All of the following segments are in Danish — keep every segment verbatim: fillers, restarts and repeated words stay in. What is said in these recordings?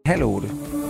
halv otte.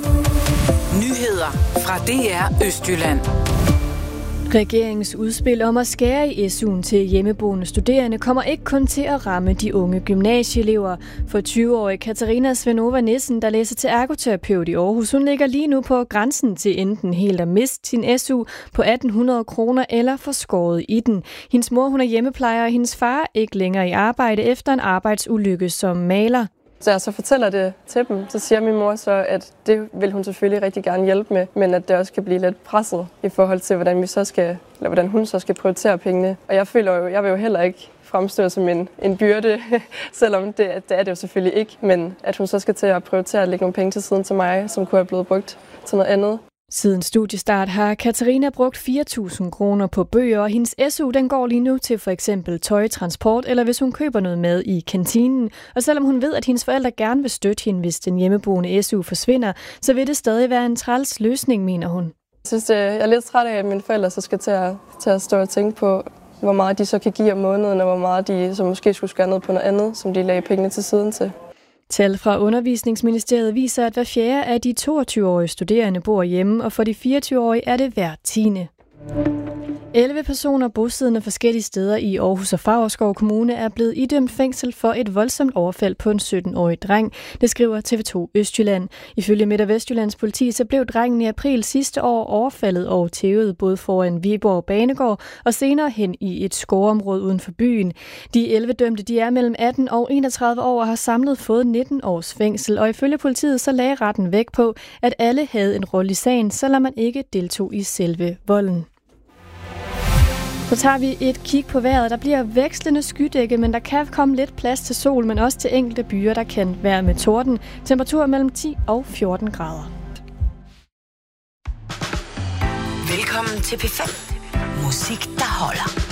Nyheder fra D R Østjylland. Regeringens udspil om at skære i S U'en til hjemmeboende studerende kommer ikke kun til at ramme de unge gymnasieelever. For tyve-årige Katarina Svenova Nissen, der læser til ergoterapeut i Aarhus, hun ligger lige nu på grænsen til enten helt at miste sin S U på atten hundrede kroner eller få skåret i den. Hendes mor, hun er hjemmeplejer, og hendes far er ikke længere i arbejde efter en arbejdsulykke som maler. Så jeg så fortæller det til dem, så siger min mor så, at det vil hun selvfølgelig rigtig gerne hjælpe med, men at det også kan blive lidt presset i forhold til, hvordan vi så skal, eller hvordan hun så skal prioritere pengene. Og jeg føler jo, jeg vil jo heller ikke fremstå som en, en byrde, selvom det, det er det jo selvfølgelig ikke, men at hun så skal til at prioritere at lægge nogle penge til siden til mig, som kunne have blevet brugt til noget andet. Siden studiestart har Katarina brugt fire tusind kroner på bøger, og hendes S U den går lige nu til for eksempel tøj, transport, eller hvis hun køber noget mad i kantinen. Og selvom hun ved, at hendes forældre gerne vil støtte hende, hvis den hjemmeboende S U forsvinder, så vil det stadig være en træls løsning, mener hun. Jeg synes, det, jeg er lidt træt af, at mine forældre så skal til at, til at stå og tænke på, hvor meget de så kan give om måneden, og hvor meget de så måske skulle skære ned på noget andet, som de lagde pengene til siden til. Tal fra Undervisningsministeriet viser, at hver fjerde af de toogtyve-årige studerende bor hjemme, og for de fireogtyve-årige er det hver tiende. elleve personer bosiddende forskellige steder i Aarhus og Favrskov Kommune er blevet idømt fængsel for et voldsomt overfald på en sytten-årig dreng. Det skriver T V to Østjylland. Ifølge Midt- og Vestjyllands politi så blev drengen i april sidste år overfaldet og tævet både foran Viborg Banegård og senere hen i et skovområde uden for byen. De elleve dømte de er mellem atten og enogtredive år og har samlet fået nitten års fængsel, og ifølge politiet så lagde retten vægt på, at alle havde en rolle i sagen, selvom man ikke deltog i selve volden. Så tager vi et kig på vejret. Der bliver vekslende skydække, men der kan komme lidt plads til sol, men også til enkelte byer, der kan være med torden. Temperatur mellem ti og fjorten grader. Velkommen til P fem. Musik, der holder.